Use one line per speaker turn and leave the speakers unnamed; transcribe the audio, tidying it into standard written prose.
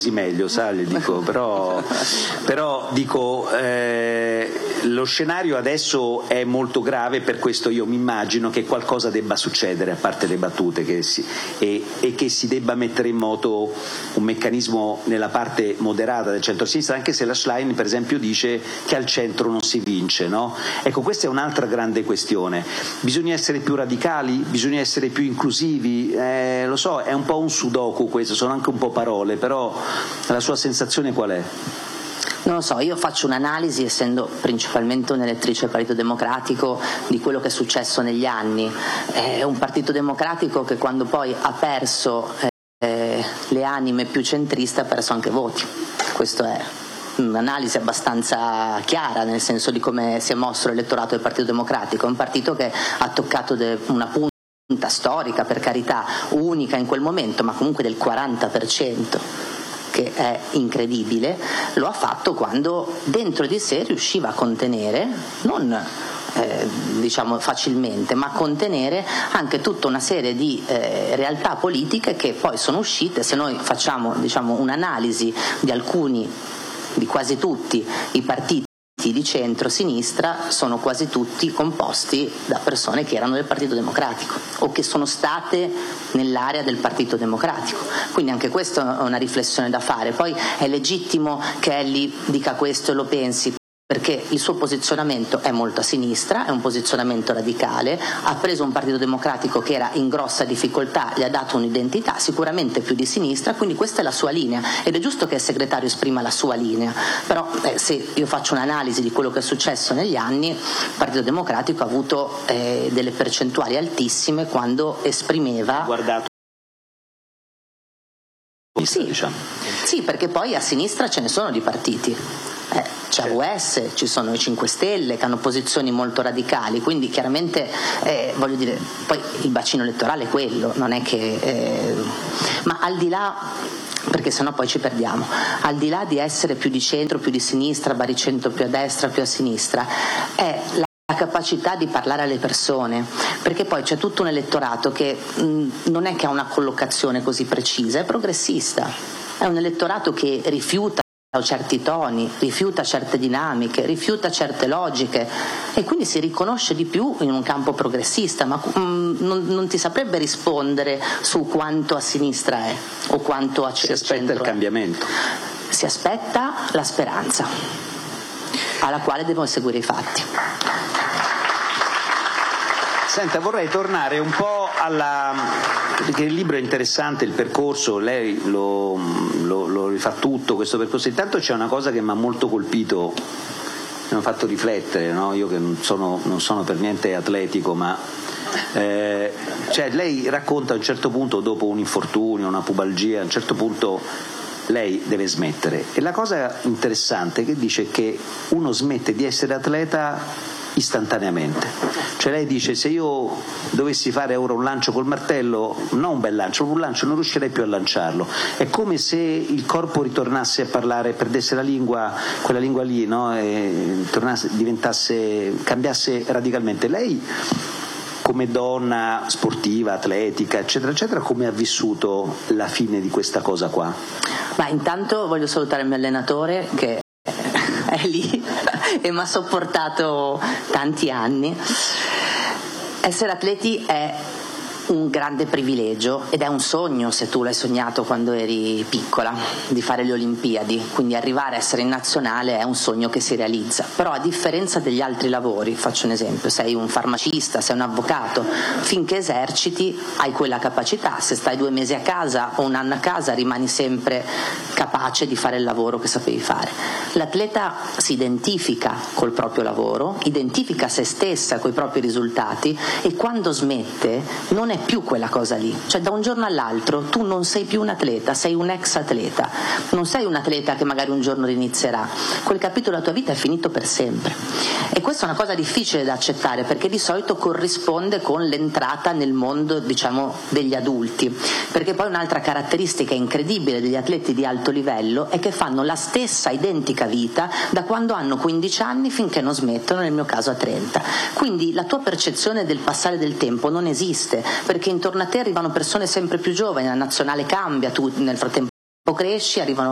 meglio, sa, gli dico, però dico, lo scenario adesso è molto grave, per questo io mi immagino che qualcosa debba succedere, a parte le battute, e che si debba mettere in moto un meccanismo nella parte moderata del centro-sinistra, anche se la Schlein per esempio dice che al centro non si vince, no? Ecco, questa è un'altra grande questione. Bisogna essere più radicali, bisogna essere più inclusivi, lo so, è un po' un sudoku questo, sono anche un po' parole, però la sua sensazione qual è?
Non lo so, io faccio un'analisi, essendo principalmente un'elettrice del Partito Democratico, di quello che è successo negli anni. È un Partito Democratico che quando poi ha perso le anime più centriste ha perso anche voti. Questo è un'analisi abbastanza chiara nel senso di come si è mosso l'elettorato del Partito Democratico. È un partito che ha toccato una punta storica, per carità, unica in quel momento, ma comunque del 40%, che è incredibile. Lo ha fatto quando dentro di sé riusciva a contenere, non diciamo facilmente, ma contenere anche tutta una serie di realtà politiche che poi sono uscite. Se noi facciamo, diciamo, un'analisi di quasi tutti i partiti di centro-sinistra, sono quasi tutti composti da persone che erano del Partito Democratico o che sono state nell'area del Partito Democratico. Quindi anche questa è una riflessione da fare. Poi è legittimo che Elly dica questo e lo pensi, perché il suo posizionamento è molto a sinistra, è un posizionamento radicale, ha preso un Partito Democratico che era in grossa difficoltà, gli ha dato un'identità sicuramente più di sinistra, quindi questa è la sua linea ed è giusto che il segretario esprima la sua linea, però se io faccio un'analisi di quello che è successo negli anni, il Partito Democratico ha avuto delle percentuali altissime quando esprimeva...
Guardato.
Sì, diciamo. Sì, perché poi a sinistra ce ne sono di partiti. C'è US, ci sono i 5 Stelle che hanno posizioni molto radicali, quindi chiaramente voglio dire, poi il bacino elettorale è quello, non è che ma al di là, perché sennò poi ci perdiamo, al di là di essere più di centro, più di sinistra, baricentro più a destra, più a sinistra, è la capacità di parlare alle persone, perché poi c'è tutto un elettorato che non è che ha una collocazione così precisa, è progressista, è un elettorato che rifiuta certi toni, rifiuta certe dinamiche, rifiuta certe logiche e quindi si riconosce di più in un campo progressista, ma non ti saprebbe rispondere su quanto a sinistra è o quanto a centro.
Si aspetta il cambiamento.
Si aspetta la speranza, alla quale devono seguire i fatti.
Senta, vorrei tornare un po' perché il libro è interessante, il percorso, lei lo rifà tutto questo percorso. Intanto c'è una cosa che mi ha molto colpito, mi ha fatto riflettere, no? Io che non sono per niente atletico, ma cioè lei racconta a un certo punto, dopo un infortunio, una pubalgia, a un certo punto lei deve smettere, e la cosa interessante è che dice che uno smette di essere atleta istantaneamente, cioè lei dice: se io dovessi fare ora un lancio col martello, non un bel lancio, un lancio, non riuscirei più a lanciarlo, è come se il corpo ritornasse a parlare, perdesse la lingua, quella lingua lì, no? E cambiasse radicalmente. Lei come donna sportiva, atletica, eccetera eccetera, come ha vissuto la fine di questa cosa qua?
Ma intanto voglio salutare il mio allenatore che è lì e mi ha sopportato tanti anni. Essere atleti è un grande privilegio ed è un sogno, se tu l'hai sognato quando eri piccola, di fare le Olimpiadi, quindi arrivare a essere in nazionale è un sogno che si realizza. Però a differenza degli altri lavori, faccio un esempio, sei un farmacista, sei un avvocato, finché eserciti hai quella capacità, se stai 2 mesi a casa o un anno a casa rimani sempre capace di fare il lavoro che sapevi fare. L'atleta si identifica col proprio lavoro, identifica se stessa coi propri risultati e quando smette non è più quella cosa lì, cioè da un giorno all'altro tu non sei più un atleta, sei un ex atleta, non sei un atleta che magari un giorno rinizierà, quel capitolo della tua vita è finito per sempre e questa è una cosa difficile da accettare perché di solito corrisponde con l'entrata nel mondo, diciamo, degli adulti, perché poi un'altra caratteristica incredibile degli atleti di alto livello è che fanno la stessa identica vita da quando hanno 15 anni finché non smettono, nel mio caso a 30, quindi la tua percezione del passare del tempo non esiste, perché intorno a te arrivano persone sempre più giovani, la nazionale cambia, tu nel frattempo cresci, arrivano